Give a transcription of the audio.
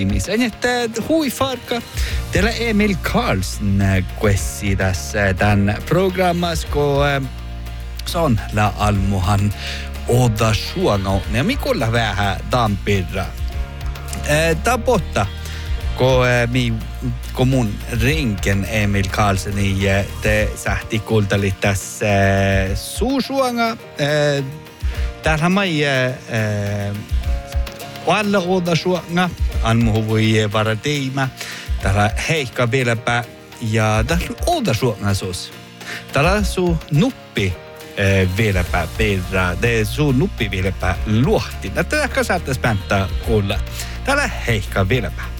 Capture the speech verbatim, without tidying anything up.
Sen että hui farka teillä Emil Karlsson quessi tässä tämän programmas, kun se on la almuhan oda suono. Ja mikulla vähän tampirra. Tapotta, kun mi kun mun rinken Emil Karlssoni te sähti kuulteli tässä suusuanga. Täällä mai alla oda suonga. Anmu voi vara teima. Täällä heikka vieläpä ja täällä oda suonga sus. Täällä su nuppi vieläpä perra. Te su nuppi vieläpä luohti. Tätä saattaisi päättää kuulla. Täällä heikka vieläpä.